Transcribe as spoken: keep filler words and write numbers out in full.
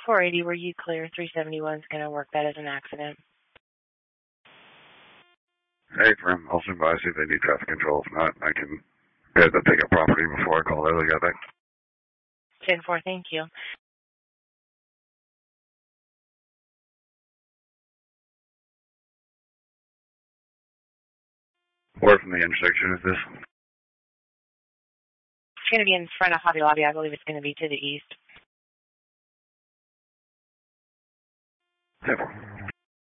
four eighty, were you clear? three seventy-one is going to work that as an accident. Hey, Grim, I'll swing by, see if they need traffic control. If not, I can get the pickup property before I call the other guy back. ten four, thank you. Where from the intersection is this? It's going to be in front of Hobby Lobby. I believe it's going to be to the east. ten four.